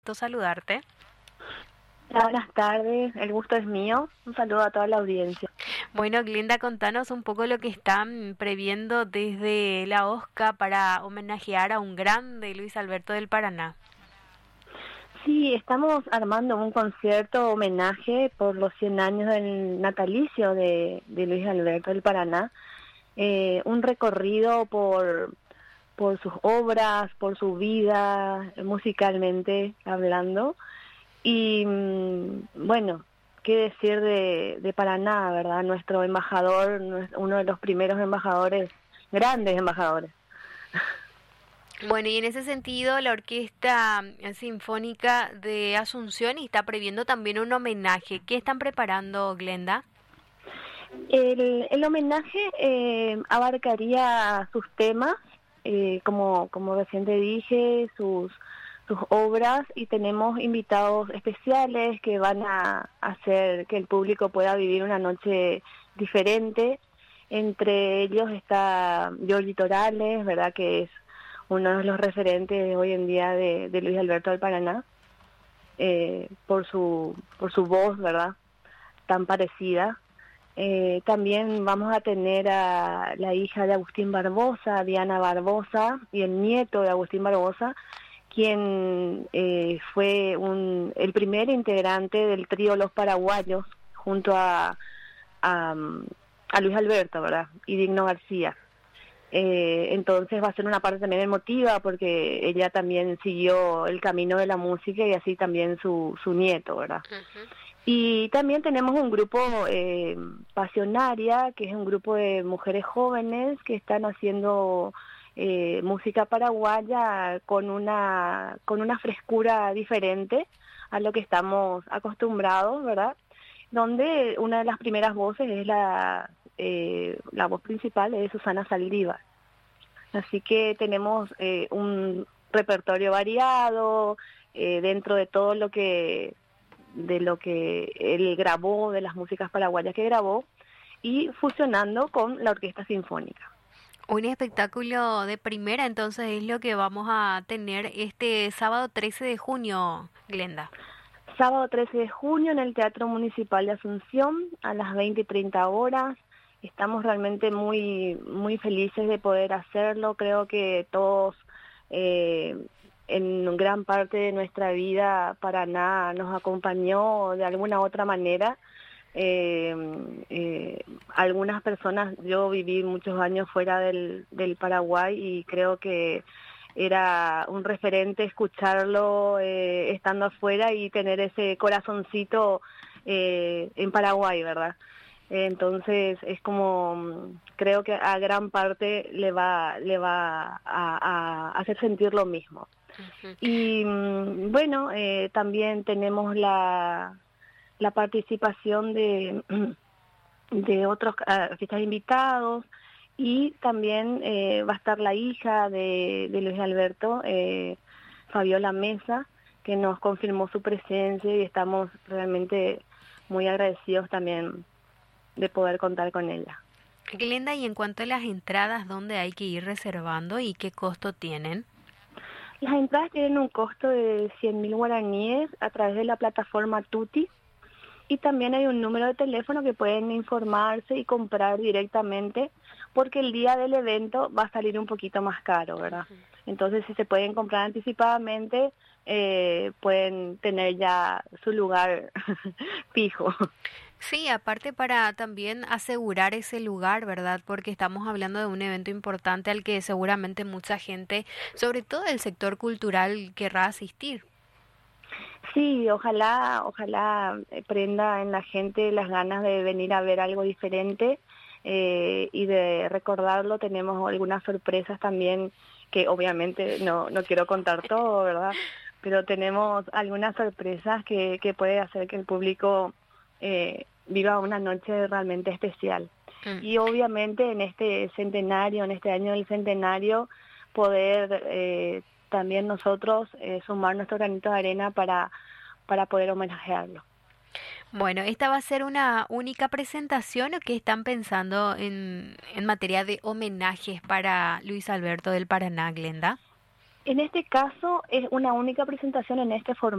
Saludarte. Buenas tardes, el gusto es mío. Un saludo a toda la audiencia. Bueno, Glenda, contanos un poco lo que están previendo desde la OSCA para homenajear a un grande, Luis Alberto del Paraná. Sí, estamos armando un concierto homenaje por los 100 años del natalicio de Luis Alberto del Paraná. Un recorrido por sus obras, por su vida, musicalmente hablando. Y bueno, qué decir de Paraná, ¿verdad? Nuestro embajador, uno de los primeros embajadores, grandes embajadores. Bueno, y en ese sentido, la Orquesta Sinfónica de Asunción está previendo también un homenaje. ¿Qué están preparando, Glenda? El homenaje abarcaría sus temas, como recién te dije, sus obras, y tenemos invitados especiales que van a hacer que el público pueda vivir una noche diferente. Entre ellos está Giorgi Torales, ¿verdad?, que es uno de los referentes hoy en día de Luis Alberto del Paraná, por su voz, ¿verdad?, tan parecida. También vamos a tener a la hija de Agustín Barbosa, Diana Barbosa, y el nieto de Agustín Barbosa, quien fue el primer integrante del trío Los Paraguayos, junto a Luis Alberto, ¿verdad?, y Digno García. Entonces va a ser una parte también emotiva, porque ella también siguió el camino de la música, y así también su nieto, ¿verdad? Ujú. Y también tenemos un grupo, Pasionaria, que es un grupo de mujeres jóvenes que están haciendo música paraguaya con una frescura diferente a lo que estamos acostumbrados, ¿verdad? Donde una de las primeras voces es la voz principal es Susana Saldívar. Así que tenemos un repertorio variado dentro de todo lo que él grabó, de las músicas paraguayas que grabó, y fusionando con la Orquesta Sinfónica. Un espectáculo de primera, entonces, es lo que vamos a tener este sábado 13 de junio, Glenda. Sábado 13 de junio en el Teatro Municipal de Asunción a las 20:30 horas. Estamos realmente muy, muy felices de poder hacerlo. Creo que todos, en gran parte de nuestra vida, Paraná nos acompañó de alguna u otra manera. Eh, Algunas personas, yo viví muchos años fuera del Paraguay, y creo que era un referente escucharlo estando afuera y tener ese corazoncito en Paraguay, ¿verdad? Entonces es como, creo que a gran parte le va a hacer sentir lo mismo. Ujú. Y bueno, también tenemos la participación de otros artistas invitados, y también va a estar la hija de Luis Alberto, Fabiola Mesa, que nos confirmó su presencia, y estamos realmente muy agradecidos también de poder contar con ella. Glenda, y en cuanto a las entradas, ¿dónde hay que ir reservando y qué costo tienen? Las entradas tienen un costo de 100.000 guaraníes a través de la plataforma Tuti. Y también hay un número de teléfono que pueden informarse y comprar directamente, porque el día del evento va a salir un poquito más caro, ¿verdad? Entonces, si se pueden comprar anticipadamente, pueden tener ya su lugar fijo. Sí, aparte para también asegurar ese lugar, ¿verdad? Porque estamos hablando de un evento importante al que seguramente mucha gente, sobre todo del sector cultural, querrá asistir. Sí, ojalá prenda en la gente las ganas de venir a ver algo diferente, y de recordarlo. Tenemos algunas sorpresas también, que obviamente no quiero contar todo, ¿verdad? Pero tenemos algunas sorpresas que puede hacer que el público viva una noche realmente especial. Mm. Y obviamente en este centenario, en este año del centenario, poder también nosotros sumar nuestro granito de arena para poder homenajearlo. Bueno, ¿esta va a ser una única presentación o qué están pensando en materia de homenajes para Luis Alberto del Paraná, Glenda? En este caso es una única presentación en este formato.